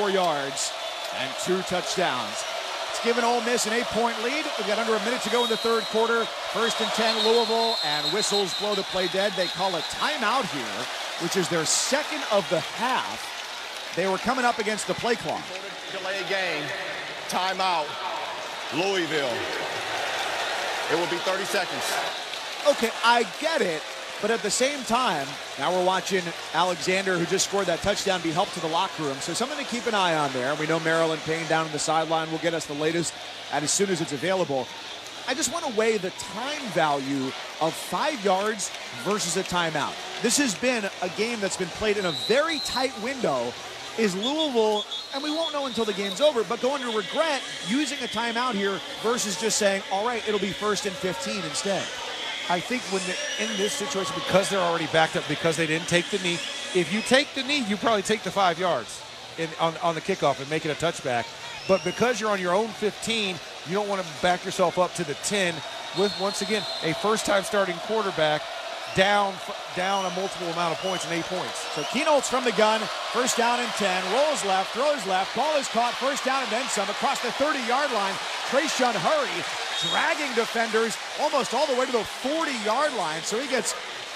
yards and 2 touchdowns. It's given Ole Miss an 8-point lead. We've got under a minute to go in the third quarter. 1st and 10 Louisville, and whistles blow the play dead. They call a timeout here, which is their second of the half. They were coming up against the play clock. Delay game, timeout, Louisville. It will be 30 seconds. Okay, I get it, but at the same time, now we're watching Alexander, who just scored that touchdown, be helped to the locker room. So something to keep an eye on there. We know Maryland Payne down on the sideline will get us the latest and as soon as it's available. I just want to weigh the time value of 5 yards versus a timeout. This has been a game that's been played in a very tight window. Is Louisville, and we won't know until the game's over, but going to regret using a timeout here versus just saying, all right, it'll be 1st and 15 instead? I think in this situation, because they're already backed up, because they didn't take the knee, if you take the knee, you probably take the 5 yards on the kickoff and make it a touchback. But because you're on your own 15, you don't want to back yourself up to the 10 with, once again, a first-time starting quarterback down a multiple amount of points and 8 points. So Kienholz from the gun, 1st down and 10, rolls left, throws left, ball is caught, 1st down and then some, across the 30-yard line. Trayshawn Hurry dragging defenders almost all the way to the 40-yard line, so he gets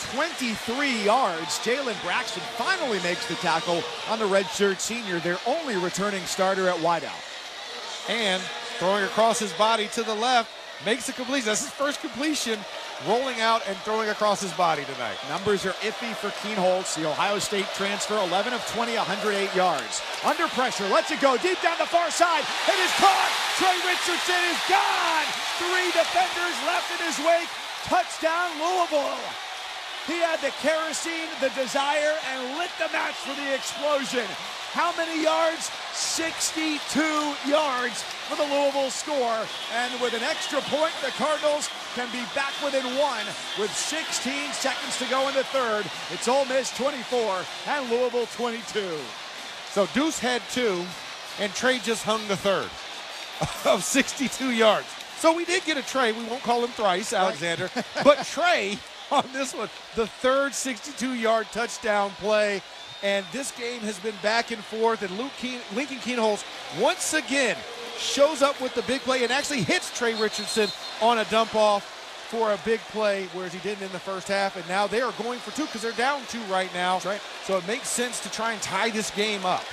23 yards. Jalen Braxton finally makes the tackle on the redshirt senior, their only returning starter at wideout. And throwing across his body to the left, makes a completion. That's his first completion, rolling out and throwing across his body tonight. Numbers are iffy for Kienholz, the Ohio State transfer, 11 of 20, 108 yards. Under pressure, lets it go deep down the far side. It is caught. Trey Richardson is gone. 3 defenders left in his wake. Touchdown, Louisville. He had the kerosene, the desire, and lit the match for the explosion. How many yards? 62 yards for the Louisville score. And with an extra point, the Cardinals can be back within 1 with 16 seconds to go in the third. It's Ole Miss 24 and Louisville 22. So Deuce had 2, and Trey just hung the third of 62 yards. So we did get a Trey. We won't call him thrice, Alexander. But Trey on this one, the third 62-yard touchdown play. And this game has been back and forth, and Lincoln Kienholz once again shows up with the big play and actually hits Trey Richardson on a dump-off for a big play, whereas he didn't in the first half. And now they are going for 2 because they're down 2 right now. That's right. So it makes sense to try and tie this game up.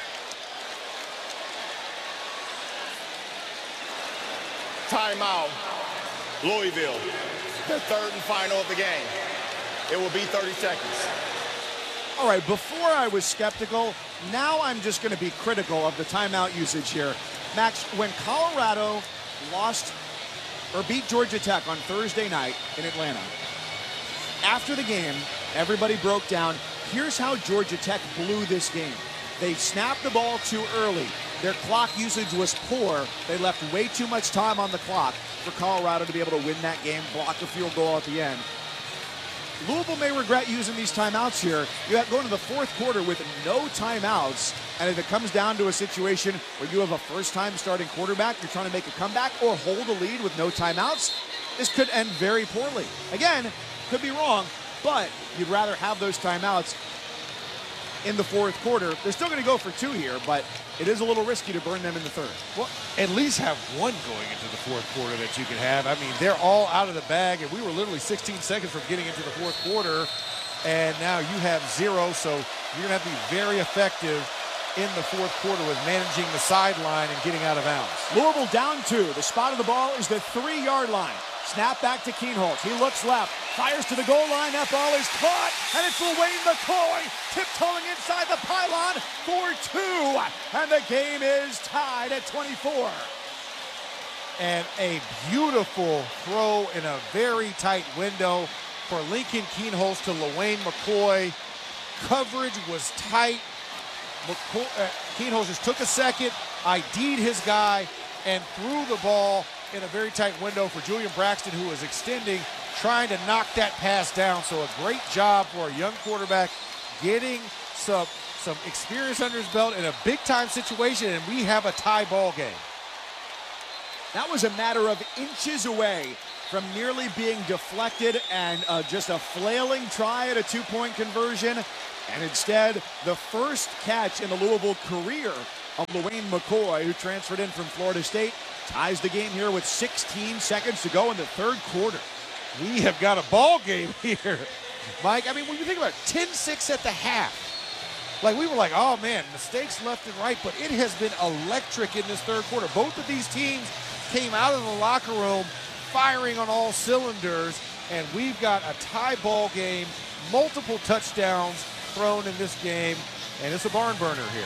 Timeout, Louisville. The third and final of the game. It will be 30 seconds. All right, before I was skeptical, now I'm just going to be critical of the timeout usage here. Max, when Colorado lost or beat Georgia Tech on Thursday night in Atlanta, after the game, everybody broke down, here's how Georgia Tech blew this game. They snapped the ball too early. Their clock usage was poor. They left way too much time on the clock for Colorado to be able to win that game, block a field goal at the end. Louisville may regret using these timeouts here. You have going to the fourth quarter with no timeouts, and if it comes down to a situation where you have a first-time starting quarterback, you're trying to make a comeback or hold a lead with no timeouts, this could end very poorly. Again, could be wrong, but you'd rather have those timeouts in the fourth quarter. They're still going to go for 2 here, but it is a little risky to burn them in the third. Well, at least have 1 going into the fourth quarter that you can have. I mean, they're all out of the bag, and we were literally 16 seconds from getting into the fourth quarter, and now you have 0, so you're going to have to be very effective in the fourth quarter with managing the sideline and getting out of bounds. Louisville down 2. The spot of the ball is the 3-yard line. Snap back to Kienholz. He looks left, fires to the goal line. That ball is caught, and it's LaWayne McCoy tiptoeing inside the pylon for 2. And the game is tied at 24. And a beautiful throw in a very tight window for Lincoln Kienholz to LaWayne McCoy. Coverage was tight. Kienholz just took a second, ID'd his guy, and threw the ball in a very tight window for Julian Braxton, who was extending, trying to knock that pass down. So a great job for a young quarterback getting some experience under his belt in a big-time situation, and we have a tie ball game. That was a matter of inches away from nearly being deflected and just a flailing try at a 2-point conversion. And instead, the first catch in the Louisville career of LaWayne McCoy, who transferred in from Florida State, ties the game here with 16 seconds to go in the third quarter. We have got a ball game here, Mike. I mean, when you think about it, 10-6 at the half. Like, we were like, oh, man, mistakes left and right, but it has been electric in this third quarter. Both of these teams came out of the locker room firing on all cylinders, and we've got a tie ball game, multiple touchdowns thrown in this game, and it's a barn burner here.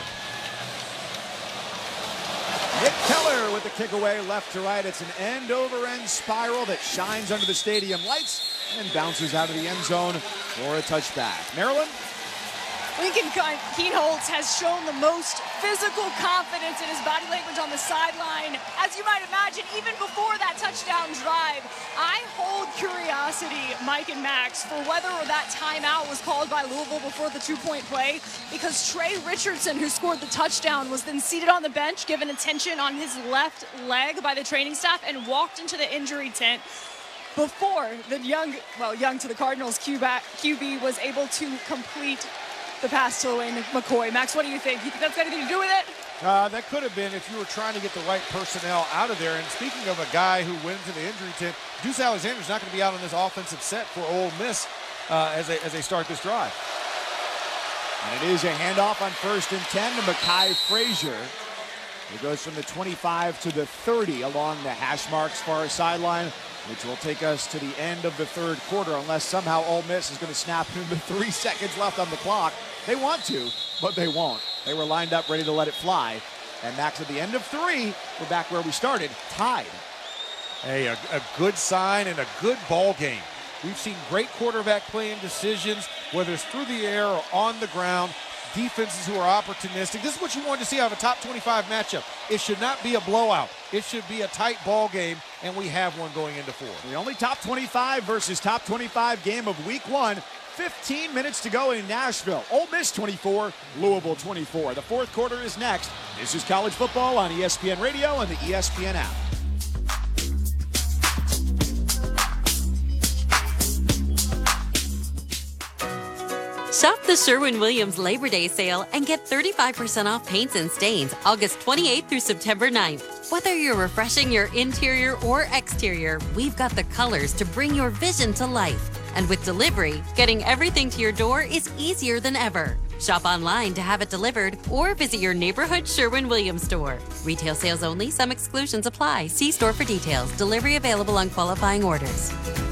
Nick Keller with the kick away left to right. It's an end-over-end spiral that shines under the stadium lights and bounces out of the end zone for a touchback. Maryland? Lincoln Kienholz has shown the most physical confidence in his body language on the sideline. As you might imagine, even before that touchdown drive, I hold curiosity, Mike and Max, for whether that timeout was called by Louisville before the two-point play, because Trey Richardson, who scored the touchdown, was then seated on the bench, given attention on his left leg by the training staff, and walked into the injury tent before the young to the Cardinals QB was able to complete the pass to LaWayne McCoy. Max, what do you think? You think that's got anything to do with it? That could have been if you were trying to get the right personnel out of there. And speaking of a guy who went into the injury tent, Deuce Alexander's not going to be out on this offensive set for Ole Miss as they start this drive. And it is a handoff on 1st and 10 to Mekhi Frazier. He goes from the 25 to the 30 along the hash marks far sideline, which will take us to the end of the third quarter, unless somehow Ole Miss is going to snap in the 3 seconds left on the clock. They want to, but they won't. They were lined up ready to let it fly. And Max, at the end of 3, we're back where we started, tied. Hey, a good sign and a good ball game. We've seen great quarterback playing decisions, whether it's through the air or on the ground. Defenses who are opportunistic. This is what you want to see out of a top 25 matchup. It should not be a blowout. It should be a tight ball game, and we have one going into 4. The only top 25 versus top 25 game of week 1. 15 minutes to go in Nashville. Ole Miss 24, Louisville 24. The fourth quarter is next. This is college football on ESPN Radio and the ESPN app. Shop the Sherwin-Williams Labor Day sale and get 35% off paints and stains August 28th through September 9th. Whether you're refreshing your interior or exterior, we've got the colors to bring your vision to life. And with delivery, getting everything to your door is easier than ever. Shop online to have it delivered or visit your neighborhood Sherwin-Williams store. Retail sales only. Some exclusions apply. See store for details. Delivery available on qualifying orders.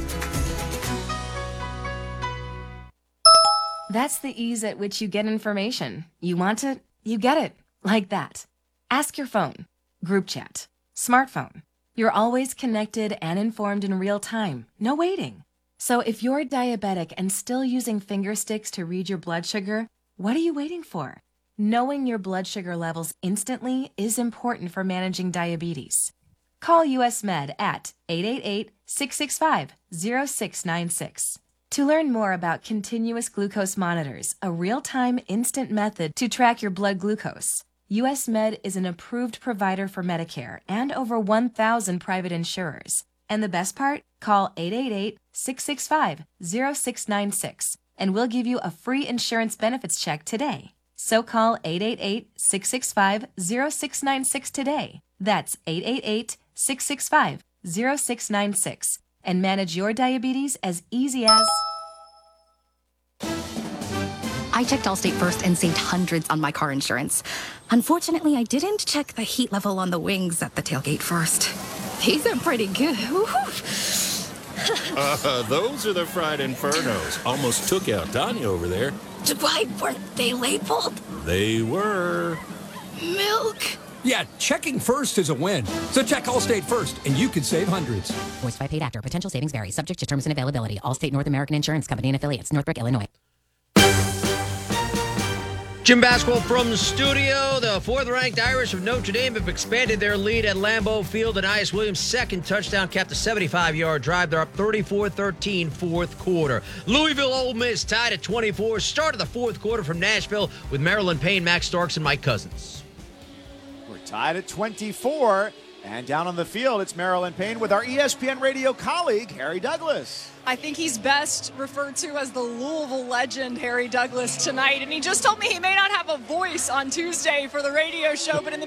That's the ease at which you get information. You want it, you get it. Like that. Ask your phone. Group chat. Smartphone. You're always connected and informed in real time. No waiting. So if you're diabetic and still using finger sticks to read your blood sugar, what are you waiting for? Knowing your blood sugar levels instantly is important for managing diabetes. Call US Med at 888-665-0696. To learn more about continuous glucose monitors, a real-time instant method to track your blood glucose, US Med is an approved provider for Medicare and over 1,000 private insurers. And the best part? Call 888-665-0696 and we'll give you a free insurance benefits check today. So call 888-665-0696 today. That's 888-665-0696. And manage your diabetes as easy as... I checked Allstate first and saved hundreds on my car insurance. Unfortunately, I didn't check the heat level on the wings at the tailgate first. These are pretty good. Those are the fried infernos. Almost took out Tanya over there. Why weren't they labeled? They were. Milk. Yeah, checking first is a win. So check Allstate first, and you could save hundreds. Voiced by paid actor. Potential savings vary. Subject to terms and availability. Allstate North American Insurance Company and affiliates. Northbrook, Illinois. Gym basketball from the studio. The fourth-ranked Irish of Notre Dame have expanded their lead at Lambeau Field, and Ice Williams' second touchdown capped a 75-yard drive. They're up 34-13 fourth quarter. Louisville Ole Miss tied at 24. Started the fourth quarter from Nashville with Maryland Payne, Max Starks, and Mike Cousins. We're tied at 24. And down on the field, it's Marilyn Payne with our ESPN radio colleague, Harry Douglas. I think he's best referred to as the Louisville legend, Harry Douglas, tonight. And he just told me he may not have a voice on Tuesday for the radio show, but in the